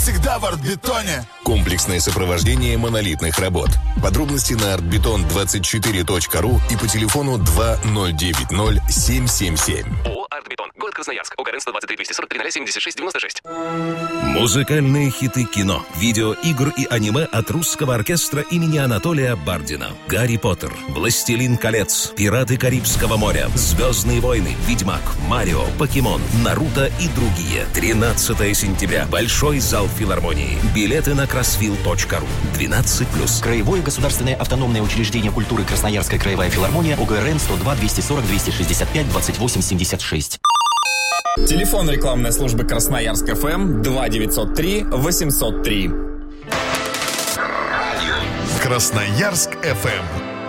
Всегда в Артбетоне. Комплексное сопровождение монолитных работ. Подробности на artbeton24.ru и по телефону 2090-777. ООО «Артбетон». Город Красноярск. ОГРН 123 243 76 96. Музыкальные хиты кино, видеоигр и аниме от русского оркестра имени Анатолия Бардина. «Гарри Поттер», «Властелин колец», «Пираты Карибского моря», «Звездные войны», «Ведьмак», «Марио», «Покемон», «Наруто» и другие. 13 сентября. Большой зал филармонии. Билеты на crossfield.ru. 12+. Краевое государственное автономное учреждение культуры Красноярская краевая филармония, ОГРН 102 240 265 28 76. Телефон рекламной службы Красноярск ФМ 2903 803. Красноярск ФМ.